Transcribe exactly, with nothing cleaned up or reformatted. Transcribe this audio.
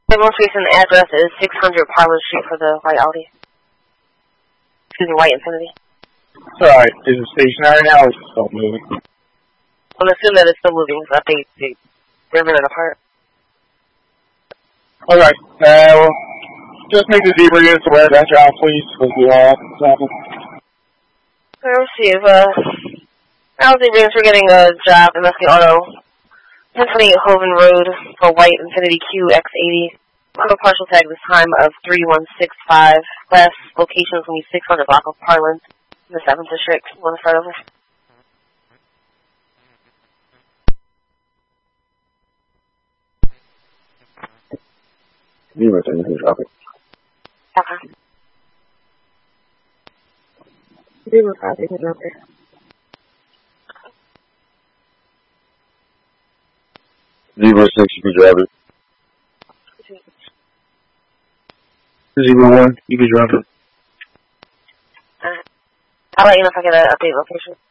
The most recent address is six hundred Parlor Street for the white Audi. Excuse me, white Infiniti. Alright, is it stationary now or is it still moving? I'll assume that it's still moving, but they, they, they're running apart. Alright, uh, well, just make the zebra units aware of that job, please, because we all happen. We'll see if, uh, now the Zebra we're getting a job in Leslie Auto. Pennsylvania Hoven Road for white Infiniti Q X eighty. Auto partial tag this time of three one six five. Last location is going to be six hundred block of Parlin in the seventh District. Want to start over? Zebra, so you can drop it. Okay. Zebra five, you can drop it. Zebra six, you can drop it. Zebra one, you can drop it. Alright. I'll let you know if I get an update location.